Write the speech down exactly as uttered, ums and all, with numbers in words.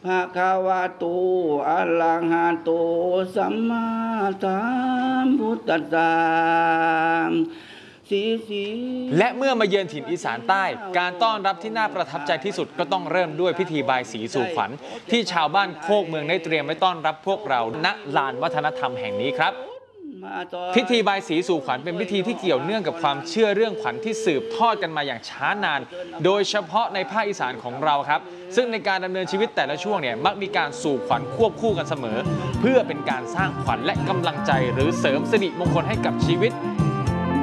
ภะคะวะโตอะระหะโตสัมมาสัมพุทธัสสะและเมื่อมาเยือนถิ่นอีสานใต้การต้อนรับที่น่าประทับใจที่สุดก็ต้องเริ่มด้วยพิธีบายสีสู่ขวัญที่ชาวบ้านโคกเมืองได้เตรียมไว้ต้อนรับพวกเราณลานวัฒนธรรมแห่งนี้ครับพิธีบายสีสู่ขวัญเป็นพิธีที่เกี่ยวเนื่องกับความเชื่อเรื่องขวัญที่สืบทอดกันมาอย่างช้านานโดยเฉพาะในภาคอีสานของเราครับซึ่งในการดำเนินชีวิตแต่ละช่วงเนี่ยมักมีการสู่ขวัญควบคู่กันเสมอเพื่อเป็นการสร้างขวัญและกำลังใจหรือเสริมสิริมงคลให้กับชีวิต